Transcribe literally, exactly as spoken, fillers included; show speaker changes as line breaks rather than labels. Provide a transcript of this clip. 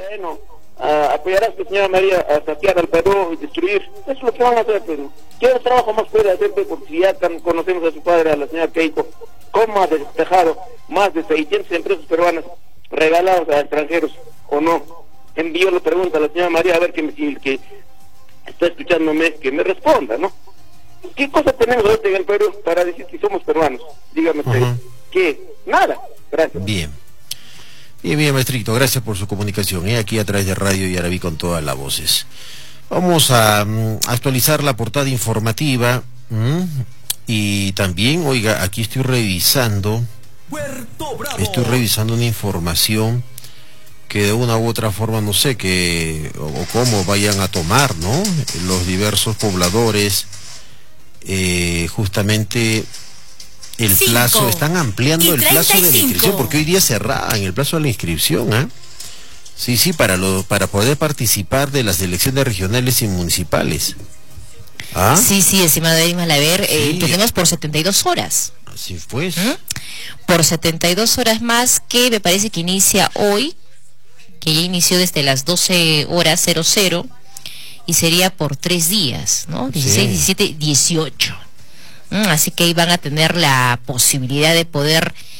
Bueno, uh, apoyarás a señora María a saquear al Perú y destruir. Eso es lo que van a hacer, pero ¿qué trabajo más puede hacer? Porque si ya tan, conocemos a su padre, a la señora Keiko, cómo ha despejado más de seiscientas empresas peruanas regaladas a extranjeros, ¿o no? Envío la pregunta a la señora María, a ver que, me, que está escuchándome, que me responda, ¿no? ¿Qué cosa tenemos ahorita en el Perú para decir que somos peruanos? Dígame usted. Uh-huh. ¿Qué? Nada. Gracias.
Bien. Bien, bien, maestrito, gracias por su comunicación, ¿eh? Aquí a través de Radio Yaraví con todas las voces. Vamos a um, actualizar la portada informativa. ¿m? Y también, oiga, aquí estoy revisando, estoy revisando una información que de una u otra forma, no sé, que o, o cómo vayan a tomar, ¿no? Los diversos pobladores, eh, justamente... El Cinco. plazo, están ampliando el plazo de la inscripción, porque hoy día cerraban el plazo de la inscripción, ¿ah? ¿eh? Sí, sí, para lo, para poder participar de las elecciones regionales y municipales. ¿Ah?
Sí, sí, estimado Eddy Malaver, sí. eh, tenemos por setenta y dos horas.
Así pues.
¿Mm? Por setenta y dos horas más, que me parece que inicia hoy, que ya inició desde las doce horas cero cero, y sería por tres días, ¿no? dieciséis, diecisiete, dieciocho. Así que ahí van a tener la posibilidad de poder